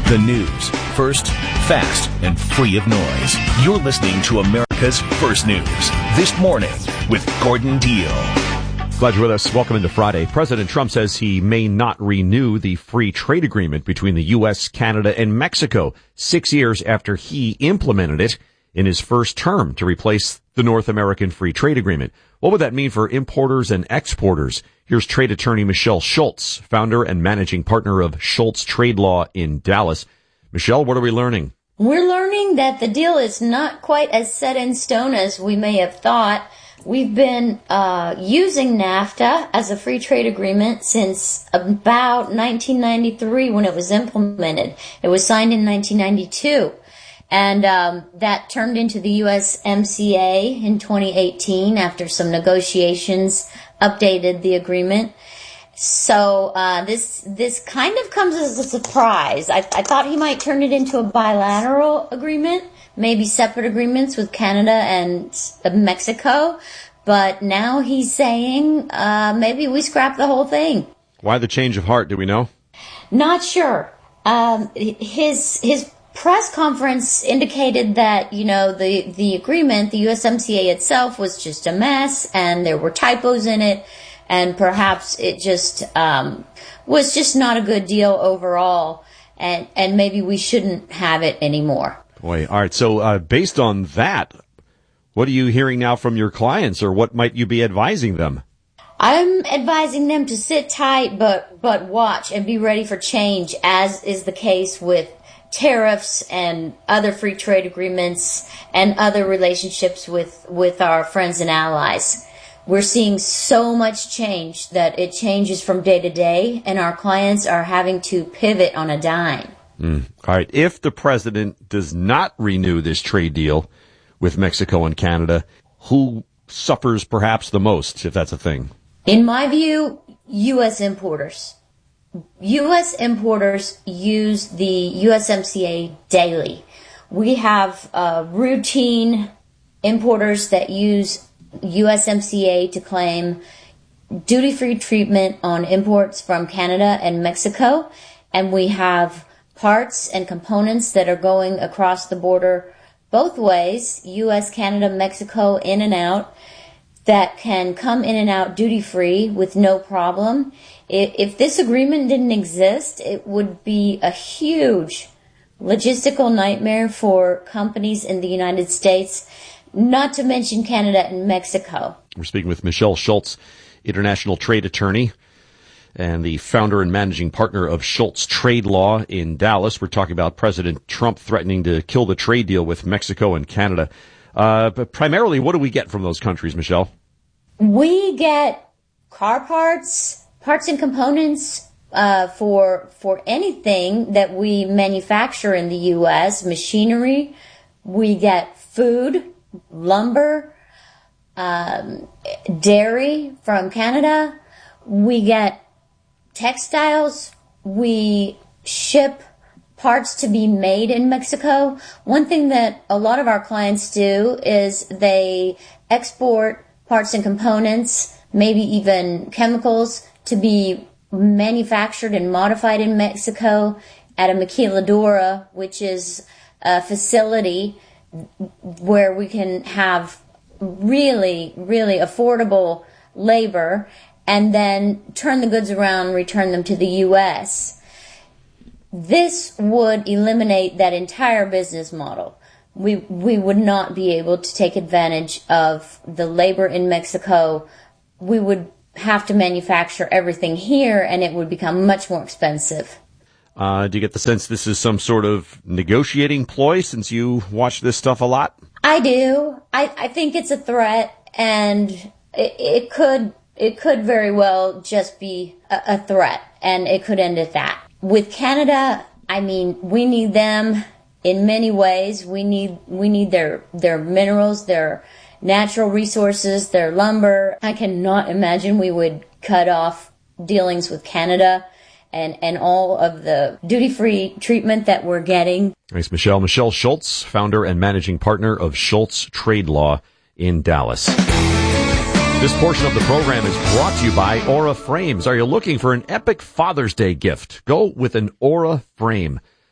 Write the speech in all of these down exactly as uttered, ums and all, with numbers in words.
The news, first, fast, and free of noise. You're listening to America's First News. This morning with Gordon Deal. Glad you're with us. Welcome into Friday. President Trump says he may not renew the free trade agreement between the U S, Canada, and Mexico six years after he implemented it in his first term to replace the North American Free Trade Agreement. What would that mean for importers and exporters? Here's trade attorney Michelle Schultz, founder and managing partner of Schultz Trade Law in Dallas. Michelle, what are we learning? We're learning that the deal is not quite as set in stone as we may have thought. We've been uh using NAFTA as a free trade agreement since about nineteen ninety-three when it was implemented. It was signed in nineteen ninety-two. And um that turned into the U S M C A in twenty eighteen after some negotiations updated the agreement. So uh this this kind of comes as a surprise. I, I thought he might turn it into a bilateral agreement, maybe separate agreements with Canada and Mexico. But now he's saying uh maybe we scrap the whole thing. Why the change of heart, do we know? Not sure. Um his his press conference indicated that, you know, the, the agreement, the U S M C A itself was just a mess and there were typos in it and perhaps it just um, was just not a good deal overall and, and maybe we shouldn't have it anymore. Boy, all right. So uh, based on that, what are you hearing now from your clients or what might you be advising them? I'm advising them to sit tight but, but watch and be ready for change, as is the case with tariffs and other free trade agreements and other relationships with, with our friends and allies. We're seeing so much change that it changes from day to day, and our clients are having to pivot on a dime. Mm. All right. If the president does not renew this trade deal with Mexico and Canada, who suffers perhaps the most, if that's a thing? In my view, U S importers. U S importers use the U S M C A daily. We have uh, routine importers that use U S M C A to claim duty-free treatment on imports from Canada and Mexico, and we have parts and components that are going across the border both ways, U S, Canada, Mexico, in and out, that can come in and out duty-free with no problem. If this agreement didn't exist, it would be a huge logistical nightmare for companies in the United States, not to mention Canada and Mexico. We're speaking with Michelle Schultz, international trade attorney and the founder and managing partner of Schultz Trade Law in Dallas. We're talking about President Trump threatening to kill the trade deal with Mexico and Canada. Uh, but primarily, what do we get from those countries, Michelle? We get car parts, parts and components uh, for for anything that we manufacture in the U S, machinery. We get food, lumber, um, dairy from Canada. We get textiles. We ship parts to be made in Mexico. One thing that a lot of our clients do is they export parts and components, maybe even chemicals, to be manufactured and modified in Mexico at a maquiladora, which is a facility where we can have really, really affordable labor and then turn the goods around, return them to the U S. This would eliminate that entire business model. We we would not be able to take advantage of the labor in Mexico. We would have to manufacture everything here, and it would become much more expensive. Uh, do you get the sense this is some sort of negotiating ploy since you watch this stuff a lot? I do. I, I think it's a threat, and it, it could it could very well just be a, a threat, and it could end at that. With Canada, I mean, we need them in many ways. We need we need their their minerals, their natural resources, their lumber. I cannot imagine we would cut off dealings with Canada and, and all of the duty-free treatment that we're getting. Thanks, Michelle. Michelle Schultz, founder and managing partner of Schultz Trade Law in Dallas. This portion of the program is brought to you by Aura Frames. Are you looking for an epic Father's Day gift? Go with an Aura frame.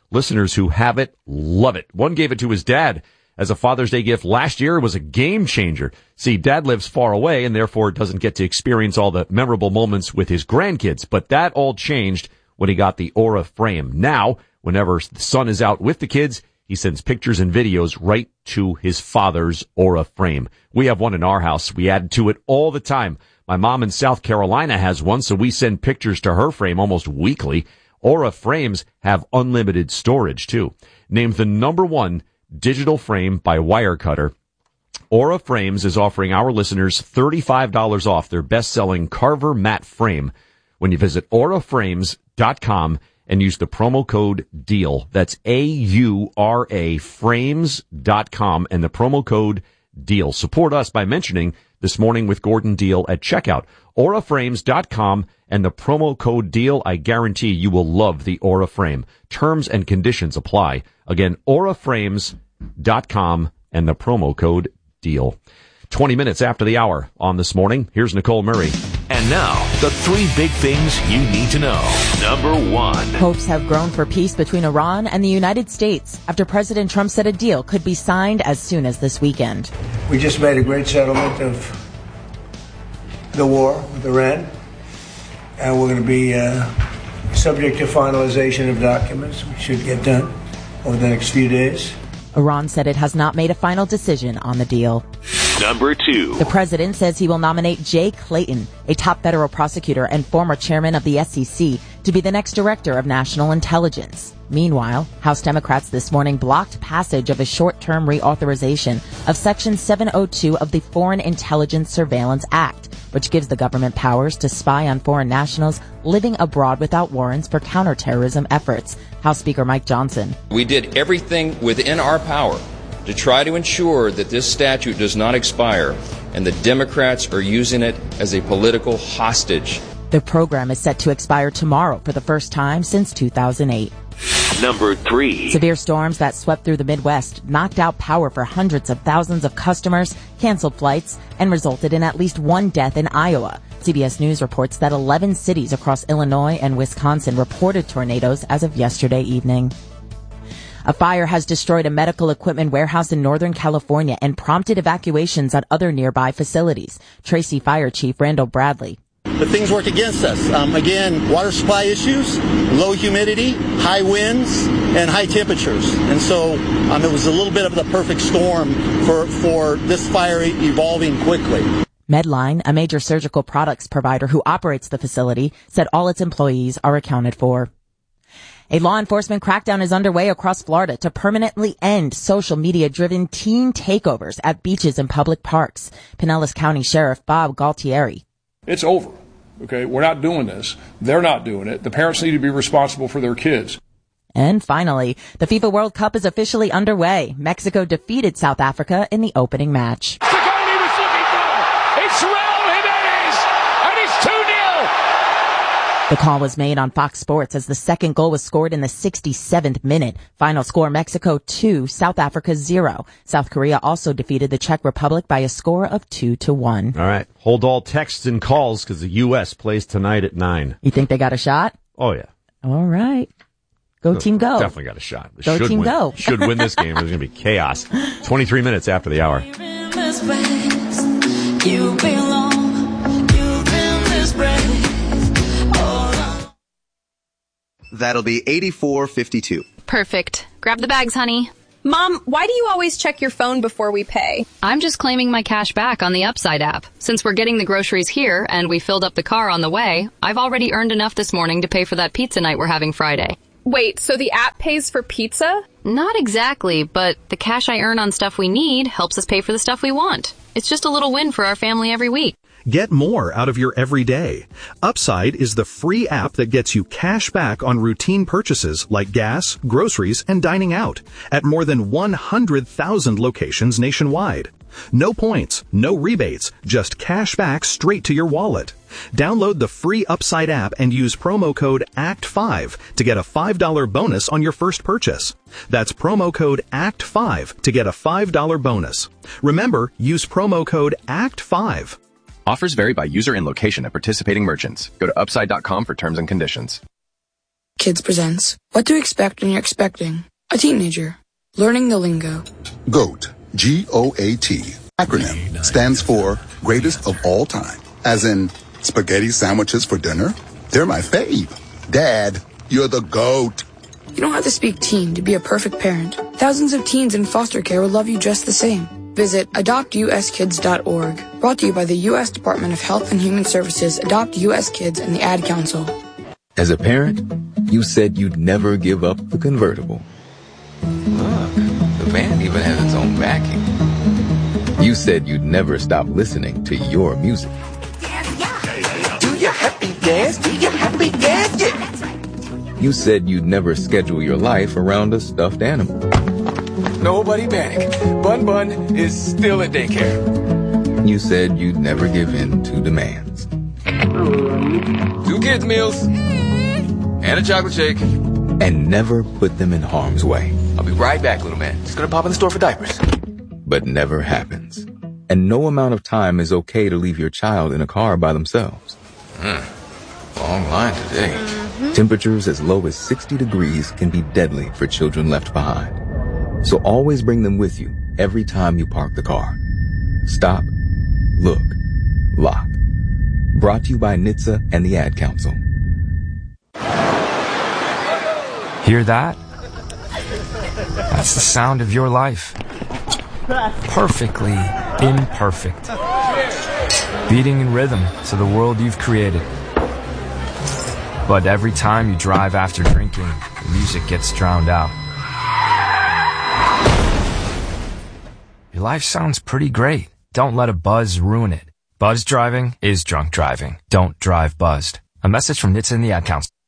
Listeners who have it love it. One gave it to his dad as a Father's Day gift last year. It was a game changer. See, Dad lives far away and therefore doesn't get to experience all the memorable moments with his grandkids. But that all changed when he got the Aura frame. Now, whenever the son is out with the kids, he sends pictures and videos right to his father's Aura frame. We have one in our house. We add to it all the time. My mom in South Carolina has one, so we send pictures to her frame almost weekly. Aura frames have unlimited storage, too. Named the number one digital frame by Wirecutter, Aura Frames is offering our listeners thirty-five dollars off their best-selling Carver matte frame when you visit aura frames dot com and use the promo code DEAL. That's A U R A frames dot com and the promo code DEAL. Support us by mentioning This Morning with Gordon Deal at checkout. aura frames dot com and the promo code DEAL. I guarantee you will love the Aura frame. Terms and conditions apply. Again, aura frames dot com and the promo code DEAL. twenty minutes after the hour on This Morning, here's Nicole Murray. And now, the three big things you need to know. Number one. Hopes have grown for peace between Iran and the United States after President Trump said a deal could be signed as soon as this weekend. We just made a great settlement of the war with Iran, and we're going to be uh, subject to finalization of documents, which should get done over the next few days. Iran said it has not made a final decision on the deal. Number two. The president says he will nominate Jay Clayton, a top federal prosecutor and former chairman of the S E C, to be the next director of national intelligence. Meanwhile, House Democrats this morning blocked passage of a short-term reauthorization of Section seven oh two of the Foreign Intelligence Surveillance Act, which gives the government powers to spy on foreign nationals living abroad without warrants for counterterrorism efforts. House Speaker Mike Johnson. We did everything within our power to try to ensure that this statute does not expire, and the Democrats are using it as a political hostage. The program is set to expire tomorrow for the first time since two thousand eight. Number three. Severe storms that swept through the Midwest knocked out power for hundreds of thousands of customers, canceled flights, and resulted in at least one death in Iowa. C B S News reports that eleven cities across Illinois and Wisconsin reported tornadoes as of yesterday evening. A fire has destroyed a medical equipment warehouse in Northern California and prompted evacuations at other nearby facilities. Tracy Fire Chief Randall Bradley. But things work against us. Um, again, water supply issues, low humidity, high winds, and high temperatures. And so um, it was a little bit of the perfect storm for, for this fire evolving quickly. Medline, a major surgical products provider who operates the facility, said all its employees are accounted for. A law enforcement crackdown is underway across Florida to permanently end social media-driven teen takeovers at beaches and public parks. Pinellas County Sheriff Bob Galtieri. It's over. Okay, we're not doing this. They're not doing it. The parents need to be responsible for their kids. And finally, the FIFA World Cup is officially underway. Mexico defeated South Africa in the opening match. The goal he was looking for! It's Raul Jimenez! And it's two nil! The call was made on Fox Sports as the second goal was scored in the sixty-seventh minute. Final score, Mexico two, South Africa zero. South Korea also defeated the Czech Republic by a score of two to one. All right. Hold all texts and calls because the U S plays tonight at nine. You think they got a shot? Oh, yeah. All right. Go team go. Definitely got a shot. They go should team win. go. Should win this game. There's going to be chaos. twenty-three minutes after the hour. You belong. You've been this brave. That'll be eighty-four fifty-two. Perfect. Grab the bags, honey. Mom, why do you always check your phone before we pay? I'm just claiming my cash back on the Upside app. Since we're getting the groceries here and we filled up the car on the way, I've already earned enough this morning to pay for that pizza night we're having Friday. Wait, so the app pays for pizza? Not exactly, but the cash I earn on stuff we need helps us pay for the stuff we want. It's just a little win for our family every week. Get more out of your everyday. Upside is the free app that gets you cash back on routine purchases like gas, groceries, and dining out at more than one hundred thousand locations nationwide. No points, no rebates, just cash back straight to your wallet. Download the free Upside app and use promo code A C T five to get a five dollars bonus on your first purchase. That's promo code A C T five to get a five dollars bonus. Remember, use promo code A C T five. Offers vary by user and location at participating merchants. Go to upside dot com for terms and conditions. Kids presents What to Expect When You're Expecting a Teenager. Learning the lingo. GOAT, G O A T, acronym, stands for Greatest of All Time. As in, spaghetti sandwiches for dinner? They're my fave. Dad, you're the GOAT. You don't have to speak teen to be a perfect parent. Thousands of teens in foster care will love you just the same. Visit adopt u s kids dot org. Brought to you by the U S Department of Health and Human Services, Adopt U S Kids, and the Ad Council. As a parent, you said you'd never give up the convertible. Look, the van even has its own backing. You said you'd never stop listening to your music. Do your happy dance, do your happy dance, yeah. You said you'd never schedule your life around a stuffed animal. Nobody panic. Bun Bun is still at daycare. You said you'd never give in to demands. Two kids' meals. And a chocolate shake. And never put them in harm's way. I'll be right back, little man. Just gonna pop in the store for diapers. But never happens. And no amount of time is okay to leave your child in a car by themselves. Hmm. Long line today. Mm-hmm. Temperatures as low as sixty degrees can be deadly for children left behind. So always bring them with you every time you park the car. Stop, look, lock. Brought to you by N H T S A and the Ad Council. Hear that? That's the sound of your life. Perfectly imperfect. Beating in rhythm to the world you've created. But every time you drive after drinking, the music gets drowned out. Your life sounds pretty great. Don't let a buzz ruin it. Buzz driving is drunk driving. Don't drive buzzed. A message from N H T S A and the Ad Council.